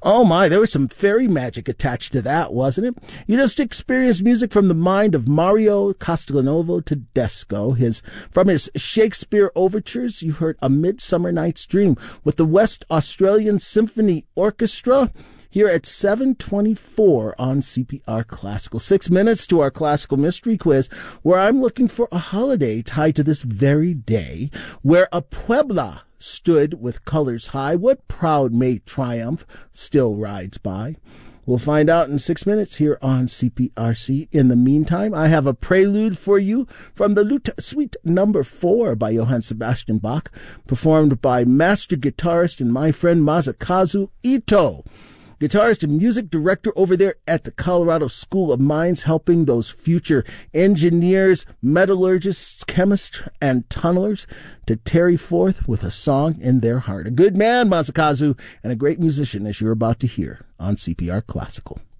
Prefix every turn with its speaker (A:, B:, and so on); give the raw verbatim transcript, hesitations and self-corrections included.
A: Oh my, there was some fairy magic attached to that, wasn't it? You just experienced music from the mind of Mario Castellanovo Tedesco. His, from his Shakespeare overtures, you heard A Midsummer Night's Dream with the West Australian Symphony Orchestra here at seven twenty-four on C P R Classical. Six minutes to our classical mystery quiz, where I'm looking for a holiday tied to this very day, where a Puebla stood with colors high. What proud May triumph still rides by? We'll find out in six minutes here on C P R C. In the meantime, I have a prelude for you from the Lute Suite number four by Johann Sebastian Bach, performed by master guitarist and my friend Masakazu Ito, guitarist and music director over there at the Colorado School of Mines, helping those future engineers, metallurgists, chemists, and tunnelers to tarry forth with a song in their heart. A good man, Masakazu, and a great musician, as you're about to hear on C P R Classical.